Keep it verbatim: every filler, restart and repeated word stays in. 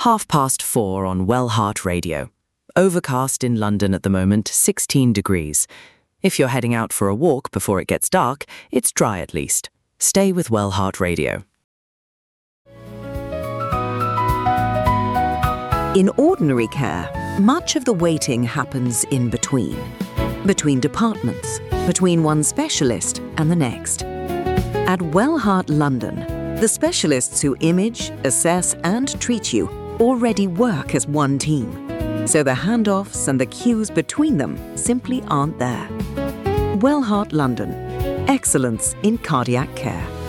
Half past four on Wellheart Radio. Overcast in London at the moment, sixteen degrees. If you're heading out for a walk before it gets dark, it's dry at least. Stay with Wellheart Radio. In ordinary care, much of the waiting happens in between. Between departments, between one specialist and the next. At Wellheart London, the specialists who image, assess and treat you already work as one team. So the handoffs and the queues between them simply aren't there. Wellheart London. Excellence in cardiac care.